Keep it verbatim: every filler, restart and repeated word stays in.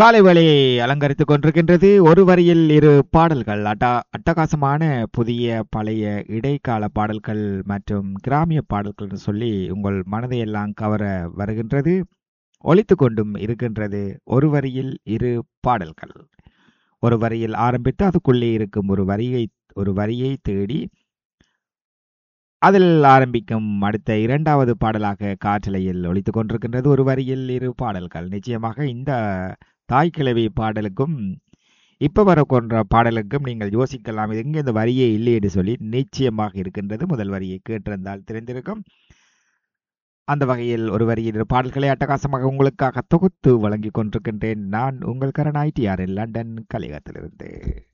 காலை வேளையை அலங்கரித்துக் கொண்டிருக்கின்றது. ஒரு வரியில் இரு பாடல்கள். அட்டா அட்டகாசமான புதிய பழைய இடைக்கால பாடல்கள் மற்றும் கிராமிய பாடல்கள் என்று சொல்லி உங்கள் மனதை எல்லாம் கவர வருகின்றது. ஒலித்துக் கொண்டும் இருக்கின்றது ஒரு வரியில் இரு பாடல்கள். ஒரு வரியில் ஆரம்பித்து அதுக்குள்ளே இருக்கும் ஒரு வரியை ஒரு வரியை தேடி அதில் ஆரம்பிக்கும் அடுத்த இரண்டாவது பாடலாக காற்றலையில் ஒலித்துக் கொண்டிருக்கின்றது ஒரு வரியில் இரு பாடல்கள். நிச்சயமாக இந்த தாய் கிழவி பாடலுக்கும் இப்ப வர கொன்ற பாடலுக்கும் நீங்கள் யோசிக்கலாம், இது எங்கே இந்த வரியே இல்லை என்று சொல்லி. நிச்சயமாக இருக்கின்றது. முதல் வரியை கேட்டிருந்தால் தெரிந்திருக்கும். அந்த வகையில் ஒரு வரியில் இரு பாடல்களை அட்டகாசமாக உங்களுக்காக தொகுத்து வழங்கிக் கொண்டிருக்கின்றேன். நான் உங்கள் கரண் ஐடிஆர் லண்டன் கலிகத்திலிருந்து.